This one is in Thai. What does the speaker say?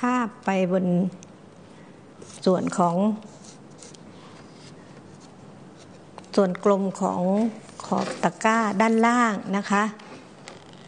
าพไปบนส่วนกลมของขอบตะกร้าด้านล่างนะคะ